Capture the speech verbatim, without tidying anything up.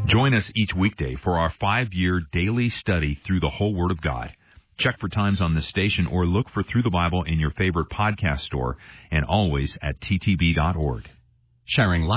Join us each weekday for our five-year daily study through the whole Word of God. Check for times on this station or look for Through the Bible in your favorite podcast store and always at T T B dot org. Sharing